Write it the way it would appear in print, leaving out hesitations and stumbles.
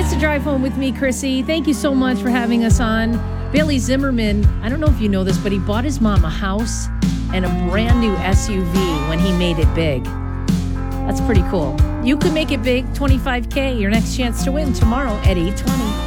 That's a drive home with me, Chrissy. Thank you so much for having us on. Billy Zimmerman, I don't know if you know this, but he bought his mom a house and a brand new SUV when he made it big. That's pretty cool. You could make it big, $25K, your next chance to win tomorrow at 8:20.